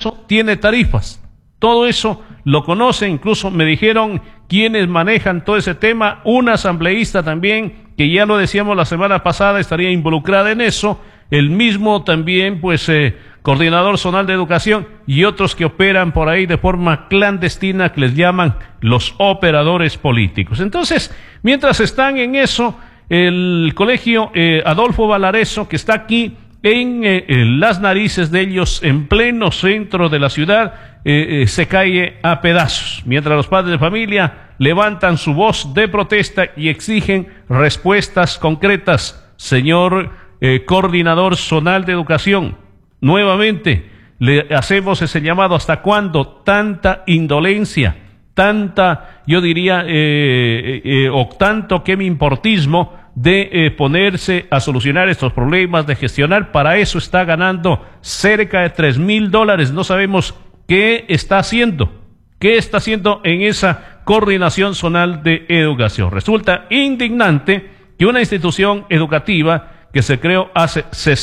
eso tiene tarifas. Todo eso lo conoce, incluso me dijeron quienes manejan todo ese tema, una asambleísta también, que ya lo decíamos la semana pasada, estaría involucrada en eso, el mismo también, pues, coordinador zonal de educación y otros que operan por ahí de forma clandestina, que les llaman los operadores políticos. Entonces, mientras están en eso, el colegio Adolfo Valareso, que está aquí en las narices de ellos, en pleno centro de la ciudad, se cae a pedazos, mientras los padres de familia levantan su voz de protesta y exigen respuestas concretas. Señor coordinador zonal de educación, nuevamente le hacemos ese llamado. ¿Hasta cuándo tanta indolencia, tanta, yo diría, o tanto quemimportismo de ponerse a solucionar estos problemas, de gestionar? Para eso está ganando cerca de $3,000. No sabemos qué está haciendo en esa coordinación zonal de educación. Resulta indignante que una institución educativa que se creó hace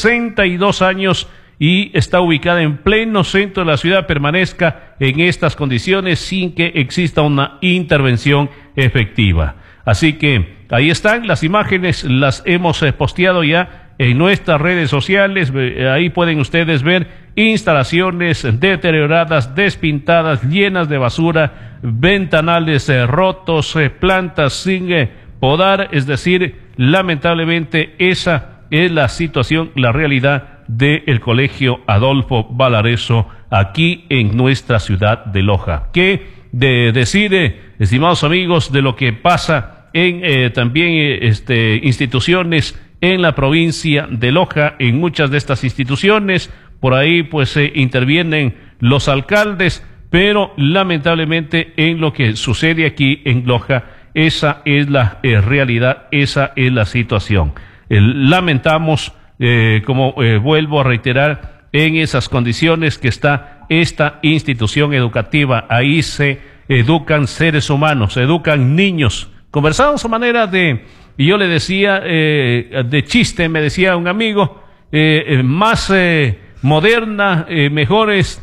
62 años y está ubicada en pleno centro de la ciudad permanezca en estas condiciones sin que exista una intervención efectiva. Así que ahí están las imágenes, las hemos posteado ya en nuestras redes sociales. Ahí pueden ustedes ver instalaciones deterioradas, despintadas, llenas de basura, ventanales rotos, plantas sin podar. Es decir, lamentablemente esa es la situación, la realidad del colegio Adolfo Valareso aquí en nuestra ciudad de Loja. ¿Qué decir, estimados amigos, de lo que pasa en también instituciones en la provincia de Loja? En muchas de estas instituciones, por ahí pues intervienen los alcaldes, pero lamentablemente en lo que sucede aquí en Loja, esa es la realidad, esa es la situación. Lamentamos, como vuelvo a reiterar, en esas condiciones que está esta institución educativa. Ahí se educan seres humanos, se educan niños. Conversamos a manera de, y yo le decía, de chiste, me decía un amigo, más moderna, mejores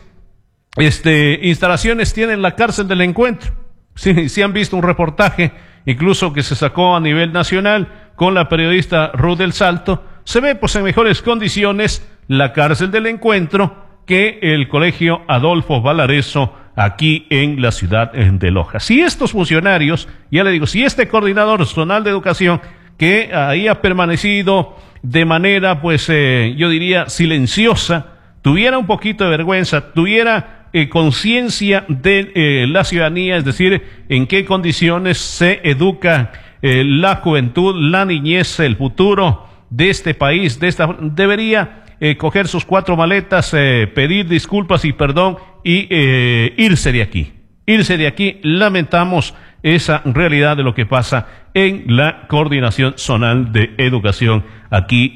instalaciones tiene la cárcel del Encuentro. Sí, han visto un reportaje, incluso que se sacó a nivel nacional, con la periodista Ruth del Salto. Se ve pues en mejores condiciones la cárcel del Encuentro que el colegio Adolfo Valareso aquí en la ciudad de Loja. Si estos funcionarios, ya le digo, si este coordinador zonal de educación que ahí ha permanecido de manera pues yo diría silenciosa, tuviera un poquito de vergüenza, tuviera conciencia de la ciudadanía, es decir, en qué condiciones se educa la juventud, la niñez, el futuro de este país, debería coger sus 4 maletas, pedir disculpas y perdón y irse de aquí. Lamentamos esa realidad de lo que pasa en la coordinación zonal de educación aquí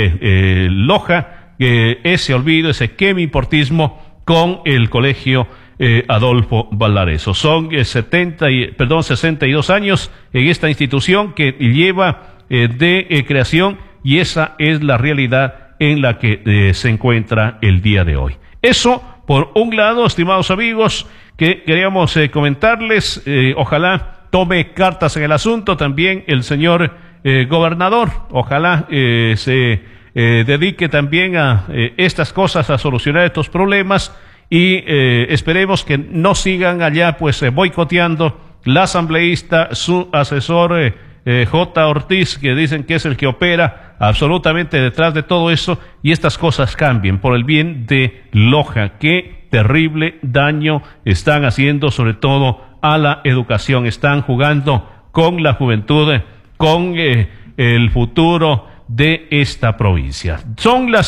en Loja, ese olvido, ese quemimportismo con el colegio Adolfo Valareso. Son 62 años en esta institución que lleva de creación, y esa es la realidad en la que se encuentra el día de hoy. Eso por un lado, estimados amigos, que queríamos comentarles. Ojalá tome cartas en el asunto también el señor gobernador. Ojalá se dedique también a estas cosas, a solucionar estos problemas, y esperemos que no sigan allá pues boicoteando la asambleísta, su asesor J. Ortiz, que dicen que es el que opera absolutamente detrás de todo eso, y estas cosas cambien por el bien de Loja. Qué terrible daño están haciendo, sobre todo a la educación. Están jugando con la juventud, con el futuro de esta provincia. Son las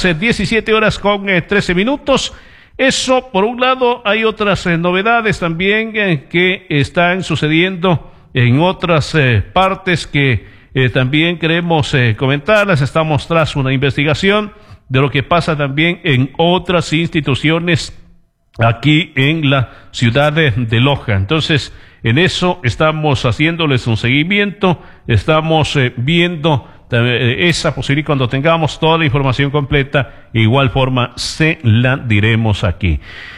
17:13. Eso por un lado. Hay otras novedades también que están sucediendo en otras partes que también queremos comentarlas. Estamos tras una investigación de lo que pasa también en otras instituciones aquí en la ciudad de Loja. Entonces, en eso estamos haciéndoles un seguimiento, estamos viendo esa posibilidad. Cuando tengamos toda la información completa, de igual forma se la diremos aquí.